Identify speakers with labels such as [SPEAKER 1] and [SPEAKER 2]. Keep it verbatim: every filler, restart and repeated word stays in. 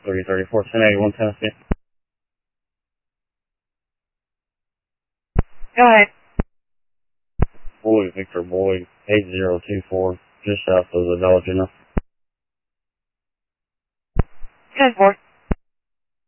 [SPEAKER 1] three thirty-four, ten eighty-one Tennessee.
[SPEAKER 2] Go ahead.
[SPEAKER 1] Boyd, Victor Boyd, eight zero two four, just south of the Dollar General.
[SPEAKER 2] ten four.